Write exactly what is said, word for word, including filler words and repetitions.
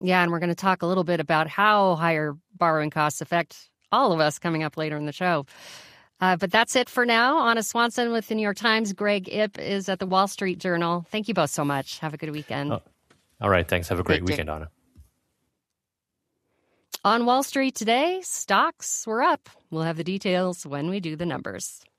Yeah, and we're going to talk a little bit about how higher borrowing costs affect all of us coming up later in the show. Uh, but that's it for now. Anna Swanson with the New York Times. Greg Ip is at the Wall Street Journal. Thank you both so much. Have a good weekend. Oh, all right. Thanks. Have a great Take weekend, care. Anna. On Wall Street today, stocks were up. We'll have the details when we do the numbers.